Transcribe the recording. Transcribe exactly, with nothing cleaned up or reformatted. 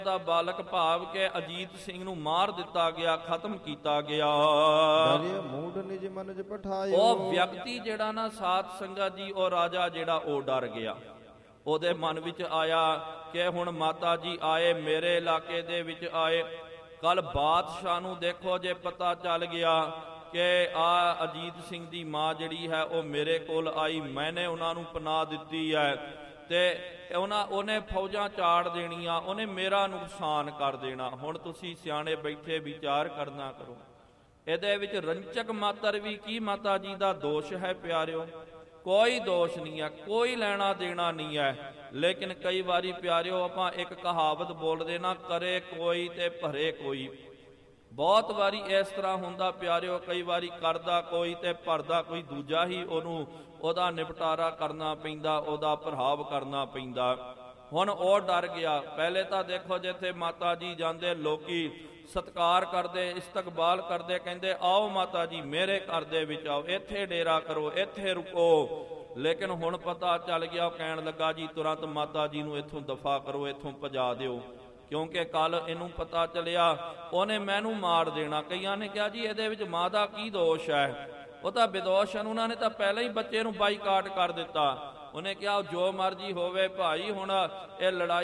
ਦਾ ਬਾਲਕ ਭਾਵ ਕਿ ਅਜੀਤ ਸਿੰਘ ਨੂੰ ਮਾਰ ਦਿੱਤਾ ਗਿਆ, ਖਤਮ ਕੀਤਾ ਗਿਆ। ਮੂਡ ਨਿਜ ਮਨ ਜ ਪਠਾਇਓ। ਉਹ ਵਿਅਕਤੀ ਜਿਹੜਾ ਨਾ ਸਾਧ ਸੰਗਤ ਜੀ, ਉਹ ਰਾਜਾ ਜਿਹੜਾ ਉਹ ਡਰ ਗਿਆ। ਉਹਦੇ ਮਨ ਵਿੱਚ ਆਇਆ ਕਿ ਹੁਣ ਮਾਤਾ ਜੀ ਆਏ, ਮੇਰੇ ਇਲਾਕੇ ਦੇ ਵਿੱਚ ਆਏ, ਕੱਲ ਬਾਦਸ਼ਾਹ ਨੂੰ ਦੇਖੋ ਜੇ ਪਤਾ ਚੱਲ ਗਿਆ ਕਿ ਆ ਅਜੀਤ ਸਿੰਘ ਦੀ ਮਾਂ ਜਿਹੜੀ ਹੈ ਉਹ ਮੇਰੇ ਕੋਲ ਆਈ, ਮੈਨੇ ਉਹਨਾਂ ਨੂੰ ਪਨਾਹ ਦਿੱਤੀ ਹੈ ਤੇ ਉਹਨਾਂ ਉਹਨੇ ਫੌਜਾਂ ਚਾੜ ਦੇਣੀਆਂ, ਉਹਨੇ ਮੇਰਾ ਨੁਕਸਾਨ ਕਰ ਦੇਣਾ। ਹੁਣ ਤੁਸੀਂ ਸਿਆਣੇ ਬੈਠੇ ਵਿਚਾਰ ਕਰਨਾ ਕਰੋ, ਇਹਦੇ ਵਿੱਚ ਰੰਚਕ ਮਾਤਰ ਵੀ ਕੀ ਮਾਤਾ ਜੀ ਦਾ ਦੋਸ਼ ਹੈ ਪਿਆਰਿਓ? ਕੋਈ ਦੋਸ਼ ਨਹੀਂ ਹੈ, ਕੋਈ ਲੈਣਾ ਦੇਣਾ ਨਹੀਂ ਹੈ। ਲੇਕਿਨ ਕਈ ਵਾਰੀ ਪਿਆਰਿਓ ਆਪਾਂ ਇੱਕ ਕਹਾਵਤ ਬੋਲਦੇ ਨਾ, ਕਰੇ ਕੋਈ ਤੇ ਭਰੇ ਕੋਈ। ਬਹੁਤ ਵਾਰੀ ਇਸ ਤਰ੍ਹਾਂ ਹੁੰਦਾ ਪਿਆਰਿਓ, ਕਈ ਵਾਰੀ ਕਰਦਾ ਕੋਈ ਤੇ ਭਰਦਾ ਕੋਈ ਦੂਜਾ ਹੀ, ਉਹਨੂੰ ਉਹਦਾ ਨਿਪਟਾਰਾ ਕਰਨਾ ਪੈਂਦਾ, ਉਹਦਾ ਪ੍ਰਭਾਵ ਕਰਨਾ ਪੈਂਦਾ। ਹੁਣ ਉਹ ਡਰ ਗਿਆ। ਪਹਿਲੇ ਤਾਂ ਦੇਖੋ ਜਿੱਥੇ ਮਾਤਾ ਜੀ ਜਾਂਦੇ ਲੋਕੀ ਸਤਿਕਾਰ ਕਰਦੇ, ਇਸਤਕਬਾਲ ਕਰਦੇ, ਕਹਿੰਦੇ ਆਓ ਮਾਤਾ ਜੀ ਮੇਰੇ ਘਰ ਦੇ ਵਿੱਚ ਆਓ, ਇੱਥੇ ਡੇਰਾ ਕਰੋ, ਇੱਥੇ ਰੁਕੋ। ਲੇਕਿਨ ਹੁਣ ਪਤਾ ਚੱਲ ਗਿਆ, ਉਹ ਕਹਿਣ ਲੱਗਾ ਜੀ ਤੁਰੰਤ ਮਾਤਾ ਜੀ ਨੂੰ ਇੱਥੋਂ ਦਫਾ ਕਰੋ, ਇੱਥੋਂ ਭਜਾ ਦਿਓ, ਕਿਉਂਕਿ ਕੱਲ ਇਹਨੂੰ ਪਤਾ ਚੱਲਿਆ ਉਹਨੇ ਮੈਨੂੰ ਮਾਰ ਦੇਣਾ। ਕਈਆਂ ਨੇ ਕਿਹਾ ਜੀ ਇਹਦੇ ਵਿੱਚ ਮਾਂ ਦਾ ਕੀ ਦੋਸ਼ ਹੈ? ਉਹ ਤਾਂ ਬੇਦੋਸ਼ ਹਨ, ਉਹਨਾਂ ਨੇ ਤਾਂ ਪਹਿਲਾਂ ਹੀ ਬੱਚੇ ਨੂੰ ਬਾਈਕਾਟ ਕਰ ਦਿੱਤਾ। ਉਹਨੇ ਕਿਹਾ ਜੋ ਮਰਜ਼ੀ ਹੋਵੇ ਭਾਈ, ਹੁਣ ਇਹ ਲੜਾਈ